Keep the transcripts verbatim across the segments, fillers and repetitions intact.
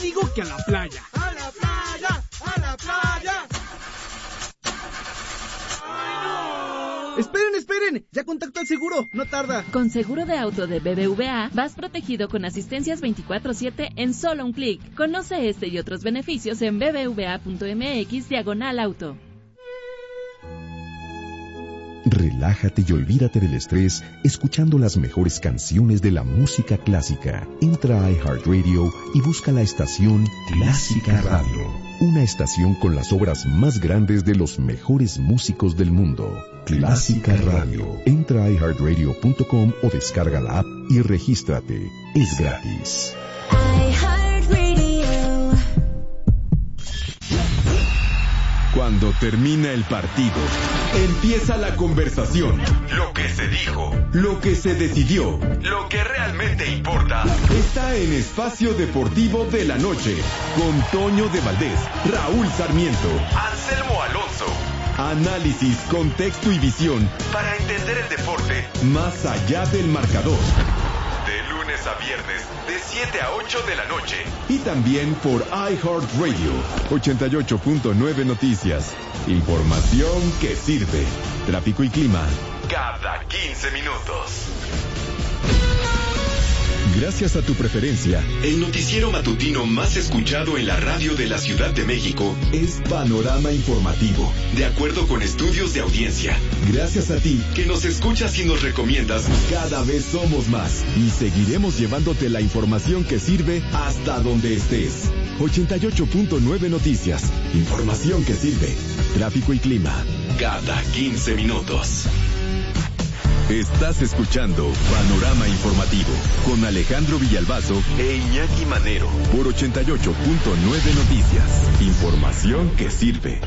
conmigo que a la playa. ¡A la playa! ¡A la playa! Esperen, esperen, ya contacto al seguro, no tarda. Con seguro de auto de B B V A, vas protegido con asistencias veinticuatro siete en solo un clic. Conoce este y otros beneficios en b b v a punto m x diagonal auto. Relájate y olvídate del estrés escuchando las mejores canciones de la música clásica. Entra a iHeartRadio y busca la estación Clásica Radio. Una estación con las obras más grandes de los mejores músicos del mundo. Clásica Radio. Entra a i heart radio punto com o descarga la app y regístrate. Es gratis. Cuando termina el partido, empieza la conversación. Lo que se dijo, lo que se decidió, lo que realmente importa, está en Espacio Deportivo de la Noche, con Toño de Valdés, Raúl Sarmiento, Anselmo Alonso. Análisis, contexto y visión para entender el deporte más allá del marcador. De lunes a viernes, de siete a ocho de la noche. Y también por iHeartRadio, ochenta y ocho punto nueve Noticias. Información que sirve. Tráfico y clima cada quince minutos. Gracias a tu preferencia, el noticiero matutino más escuchado en la radio de la Ciudad de México es Panorama Informativo, de acuerdo con estudios de audiencia. Gracias a ti, que nos escuchas y nos recomiendas, cada vez somos más y seguiremos llevándote la información que sirve hasta donde estés. ochenta y ocho punto nueve Noticias, información que sirve. Tráfico y clima cada quince minutos. Estás escuchando Panorama Informativo con Alejandro Villalbazo e Iñaki Manero por ochenta y ocho punto nueve Noticias. Información que sirve.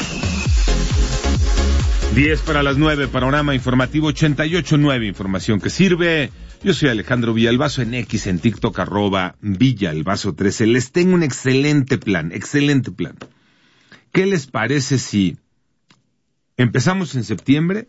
diez para las nueve, Panorama Informativo ochenta y ocho punto nueve, información que sirve. Yo soy Alejandro Villalbazo, en X, en TikTok, arroba Villalbazo trece. Les tengo un excelente plan, excelente plan. ¿Qué les parece si empezamos en septiembre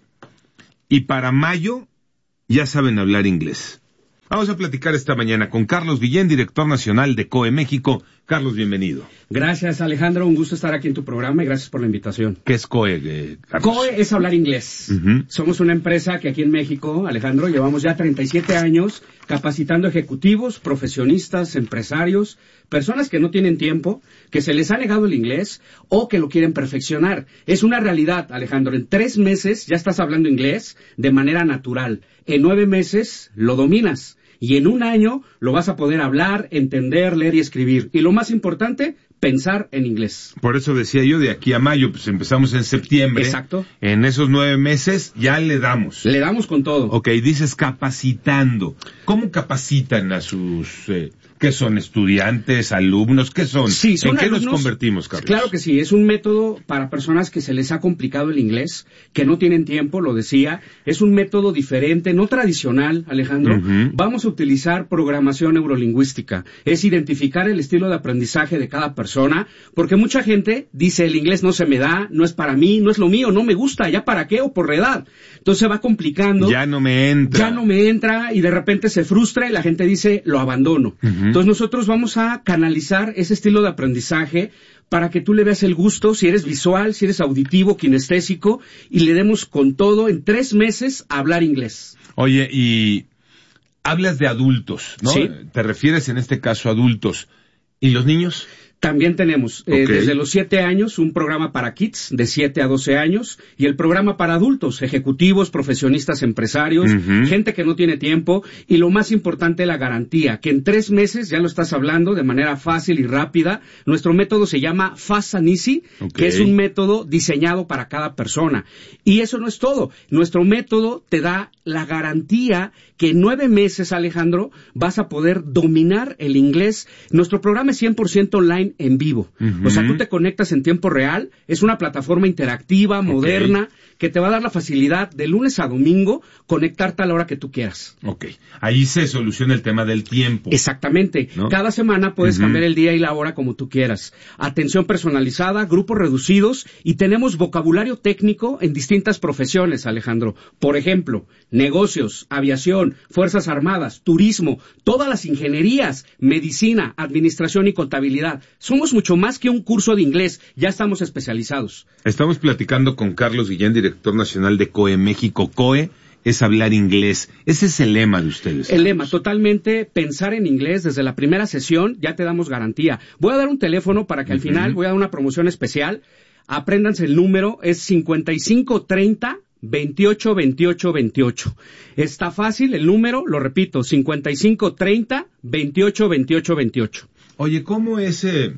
y para mayo ya saben hablar inglés? Vamos a platicar esta mañana con Carlos Villén, director nacional de C O E México. Carlos, bienvenido. Gracias, Alejandro. Un gusto estar aquí en tu programa y gracias por la invitación. ¿Qué es C O E, eh, Carlos? C O E es hablar inglés. Uh-huh. Somos una empresa que aquí en México, Alejandro, llevamos ya treinta y siete años capacitando ejecutivos, profesionistas, empresarios, personas que no tienen tiempo, que se les ha negado el inglés o que lo quieren perfeccionar. Es una realidad, Alejandro. En tres meses ya estás hablando inglés de manera natural. En nueve meses lo dominas. Y en un año lo vas a poder hablar, entender, leer y escribir. Y lo más importante, pensar en inglés. Por eso decía yo, de aquí a mayo, pues empezamos en septiembre. Exacto. En esos nueve meses ya le damos. Le damos con todo. Ok, dices capacitando. ¿Cómo capacitan a sus... Eh, ¿Qué son? ¿Estudiantes? ¿Alumnos? ¿Qué son? Sí, son ¿En qué alumnos, nos convertimos, Carlos? Claro que sí, es un método para personas que se les ha complicado el inglés, que no tienen tiempo, lo decía. Es un método diferente, no tradicional, Alejandro. Uh-huh. Vamos a utilizar programación neurolingüística. Es identificar el estilo de aprendizaje de cada persona, porque mucha gente dice, el inglés no se me da, no es para mí, no es lo mío, no me gusta, ¿ya para qué? O por la edad. Entonces se va complicando. Ya no me entra. Ya no me entra, y de repente se frustra y la gente dice, lo abandono. Uh-huh. Entonces nosotros vamos a canalizar ese estilo de aprendizaje para que tú le veas el gusto, si eres visual, si eres auditivo, kinestésico, y le demos con todo en tres meses a hablar inglés. Oye, y hablas de adultos, ¿no? Sí. Te refieres en este caso a adultos. ¿Y los niños? También tenemos Okay. eh, desde los siete años un programa para kids de siete a doce años y el programa para adultos, ejecutivos, profesionistas, empresarios, uh-huh. gente que no tiene tiempo y lo más importante, la garantía, que en tres meses ya lo estás hablando de manera fácil y rápida. Nuestro método se llama Fast and Easy, okay. que es un método diseñado para cada persona. Y eso no es todo. Nuestro método te da la garantía que en nueve meses, Alejandro, vas a poder dominar el inglés. Nuestro programa es cien por ciento online online en vivo. Uh-huh. O sea, tú te conectas en tiempo real, es una plataforma interactiva, moderna, okay, que te va a dar la facilidad de lunes a domingo conectarte a la hora que tú quieras. Ok, ahí se soluciona el tema del tiempo. Exactamente, ¿no? Cada semana puedes uh-huh. cambiar el día y la hora como tú quieras. Atención personalizada, grupos reducidos y tenemos vocabulario técnico en distintas profesiones, Alejandro. Por ejemplo, negocios, aviación, fuerzas armadas, turismo, todas las ingenierías, medicina, administración y contabilidad. Somos mucho más que un curso de inglés, ya estamos especializados. Estamos platicando con Carlos Guillén, director nacional de C O E México. C O E es hablar inglés. Ese es el lema de ustedes. El lema, totalmente pensar en inglés desde la primera sesión, ya te damos garantía. Voy a dar un teléfono para que al uh-huh. final voy a dar una promoción especial. Apréndanse el número, es cincuenta y cinco treinta veintiocho veintiocho veintiocho. Está fácil el número, lo repito, cincuenta y cinco treinta veintiocho veintiocho veintiocho. Oye, ¿cómo es, eh,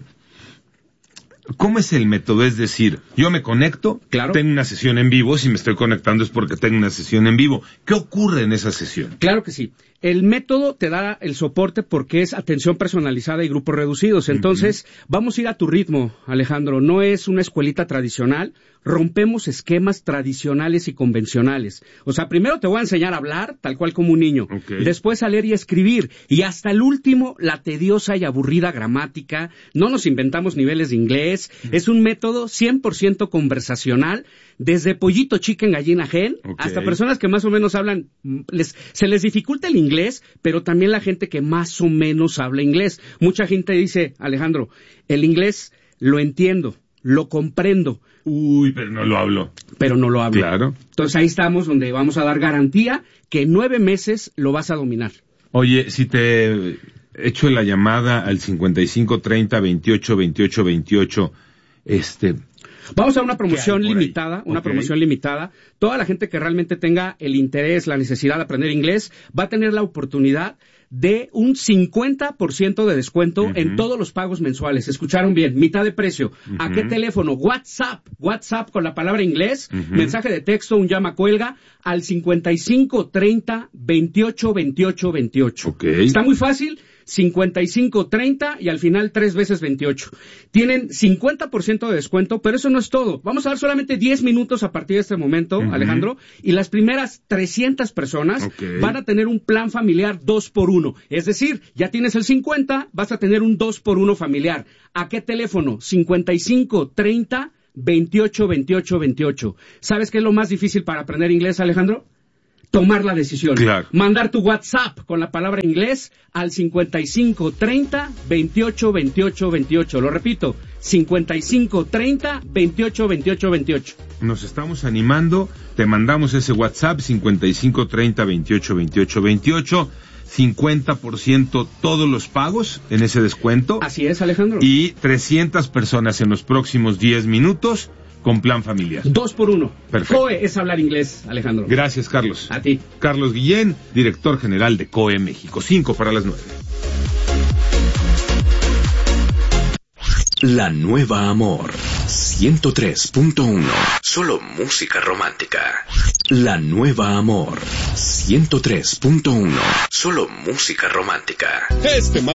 ¿cómo es el método? Es decir, yo me conecto, claro, tengo una sesión en vivo, si me estoy conectando es porque tengo una sesión en vivo. ¿Qué ocurre en esa sesión? Claro que sí. El método te da el soporte porque es atención personalizada y grupos reducidos. Entonces, uh-huh. vamos a ir a tu ritmo, Alejandro. No es una escuelita tradicional. Rompemos esquemas tradicionales y convencionales. O sea, primero te voy a enseñar a hablar, tal cual como un niño. Okay. Después a leer y escribir. Y hasta el último, la tediosa y aburrida gramática. No nos inventamos niveles de inglés. Uh-huh. Es un método cien por ciento conversacional. Desde pollito chicken, gallina gen, okay, hasta personas que más o menos hablan, les, se les dificulta el inglés, pero también la gente que más o menos habla inglés. Mucha gente dice, Alejandro, el inglés lo entiendo, lo comprendo. Uy, pero no lo hablo. Pero no lo hablo. Claro. Entonces ahí estamos donde vamos a dar garantía que en nueve meses lo vas a dominar. Oye, si te echo la llamada al cincuenta y cinco treinta veintiocho veintiocho veintiocho, este... Vamos a una promoción limitada, una okay. promoción limitada. Toda la gente que realmente tenga el interés, la necesidad de aprender inglés, va a tener la oportunidad de un cincuenta por ciento de descuento uh-huh. en todos los pagos mensuales. ¿Escucharon bien? Mitad de precio. Uh-huh. ¿A qué teléfono? WhatsApp. WhatsApp con la palabra inglés, uh-huh. mensaje de texto, un llama cuelga, al cincuenta y cinco treinta veintiocho veintiocho veintiocho. Okay. Está muy fácil. cincuenta y cinco treinta y al final tres veces veintiocho. Tienen cincuenta por ciento de descuento, pero eso no es todo. Vamos a dar solamente diez minutos a partir de este momento, uh-huh. Alejandro, y las primeras trescientas personas okay. van a tener un plan familiar dos por uno. Es decir, ya tienes el cincuenta, vas a tener un dos por uno familiar. ¿A qué teléfono? cincuenta y cinco treinta veintiocho veintiocho veintiocho. ¿Sabes qué es lo más difícil para aprender inglés, Alejandro? Tomar la decisión. Claro. Mandar tu WhatsApp con la palabra inglés al cincuenta y cinco treinta veintiocho veintiocho veintiocho. Lo repito, cincuenta y cinco treinta veintiocho veintiocho veintiocho. Nos estamos animando, te mandamos ese WhatsApp cincuenta y cinco treinta veintiocho veintiocho veintiocho. cincuenta por ciento todos los pagos en ese descuento. Así es, Alejandro. Y trescientas personas en los próximos diez minutos con plan familiar. Dos por uno. Perfecto. C O E es hablar inglés, Alejandro. Gracias, Carlos. A ti. Carlos Guillén, director general de C O E México. Cinco para las nueve. La Nueva Amor. ciento tres punto uno. Solo música romántica. La Nueva Amor. ciento tres punto uno. Solo música romántica. Este